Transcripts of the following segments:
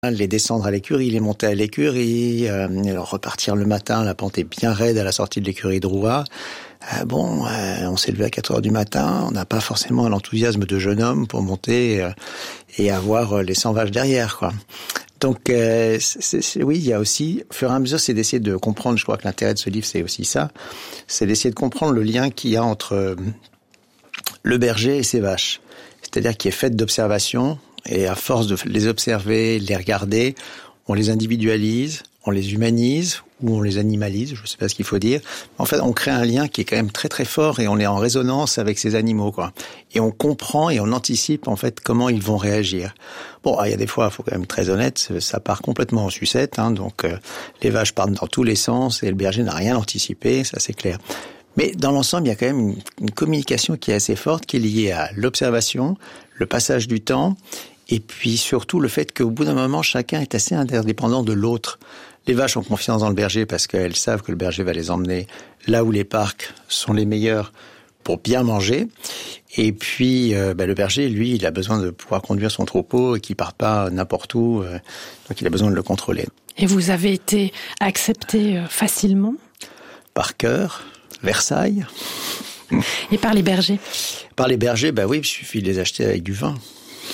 les descendre à l'écurie, les monter à l'écurie, repartir le matin, la pente est bien raide à la sortie de l'écurie de Roua. On s'est levé à 4 heures du matin, on n'a pas forcément l'enthousiasme de jeune homme pour monter et avoir les 100 vaches derrière, quoi. Donc, oui, il y a aussi, au fur et à mesure, c'est d'essayer de comprendre, je crois que l'intérêt de ce livre, c'est aussi ça, c'est d'essayer de comprendre le lien qu'il y a entre le berger et ses vaches. C'est-à-dire qu'il est fait d'observation, et à force de les observer, de les regarder, on les individualise, on les humanise, ou on les animalise, je ne sais pas ce qu'il faut dire. En fait, on crée un lien qui est quand même très très fort et on est en résonance avec ces animaux, quoi. Et on comprend et on anticipe, en fait, comment ils vont réagir. Bon, il y a des fois, il faut quand même être très honnête, ça part complètement en sucette, donc les vaches partent dans tous les sens et le berger n'a rien anticipé, ça c'est clair. Mais dans l'ensemble, il y a quand même une communication qui est assez forte, qui est liée à l'observation, le passage du temps, et puis surtout le fait qu'au bout d'un moment, chacun est assez interdépendant de l'autre. Les vaches ont confiance dans le berger parce qu'elles savent que le berger va les emmener là où les parcs sont les meilleurs pour bien manger. Et puis, le berger, lui, il a besoin de pouvoir conduire son troupeau et qu'il ne parte pas n'importe où. Donc, il a besoin de le contrôler. Et vous avez été accepté facilement ? Par cœur, Versailles. Et par les bergers ? Par les bergers, oui, il suffit de les acheter avec du vin.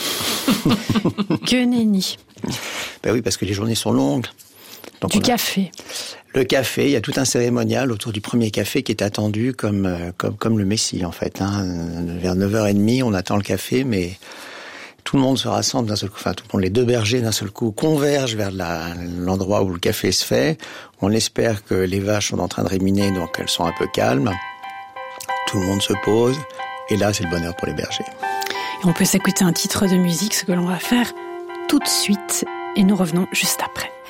Que nenni. Oui, parce que les journées sont longues. Donc café. Le café, il y a tout un cérémonial autour du premier café qui est attendu comme le Messie, en fait. Vers 9h30, on attend le café, mais tout le monde se rassemble d'un seul coup. Enfin, tout le monde, les deux bergers d'un seul coup convergent vers l'endroit où le café se fait. On espère que les vaches sont en train de ruminer, donc elles sont un peu calmes. Tout le monde se pose. Et là, c'est le bonheur pour les bergers. Et on peut s'écouter un titre de musique, ce que l'on va faire tout de suite. Et nous revenons juste après.